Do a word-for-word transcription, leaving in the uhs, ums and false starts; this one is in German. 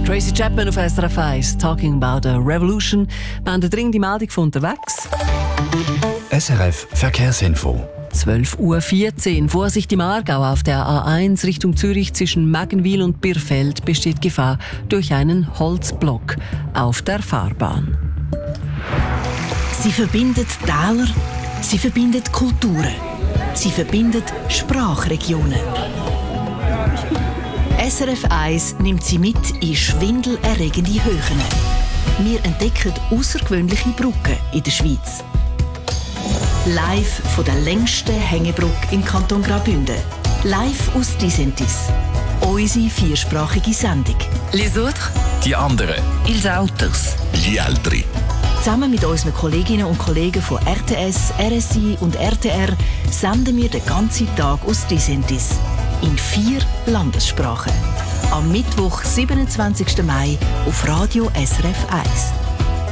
Tracy Chapman auf S R F eins, Talking about a Revolution. Wir haben eine dringende Meldung von unterwegs. S R F Verkehrsinfo. zwölf Uhr vierzehn. Vorsicht im Aargau auf der A eins Richtung Zürich zwischen Maggenwil und Birfeld besteht Gefahr durch einen Holzblock auf der Fahrbahn. Sie verbindet Täler, sie verbindet Kulturen, sie verbindet Sprachregionen. S R F eins nimmt sie mit in schwindelerregende Höhen. Wir entdecken außergewöhnliche Brücken in der Schweiz. Live von der längsten Hängebrücke im Kanton Graubünden. Live aus Disentis. Unsere viersprachige Sendung. Les autres, Die anderen. ils autres. Die altri. Zusammen mit unseren Kolleginnen und Kollegen von R T S, R S I und R T R senden wir den ganzen Tag aus Disentis. In vier Landessprachen. Am Mittwoch, siebenundzwanzigsten Mai auf Radio S R F eins.